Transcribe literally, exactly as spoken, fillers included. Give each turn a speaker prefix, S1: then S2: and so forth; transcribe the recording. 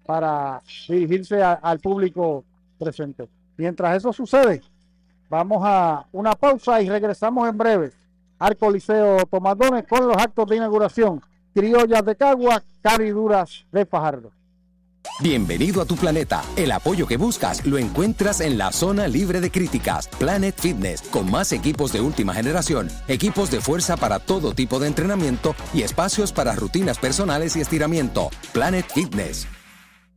S1: para dirigirse a, al público presente. Mientras eso sucede, vamos a una pausa y regresamos en breve al Coliseo Tomás Dones con los actos de inauguración. Criollas de Cagua, Cariduras de Fajardo.
S2: Bienvenido a tu planeta. El apoyo que buscas lo encuentras en la zona libre de críticas. Planet Fitness, con más equipos de última generación, equipos de fuerza para todo tipo de entrenamiento y espacios para rutinas personales y estiramiento. Planet Fitness.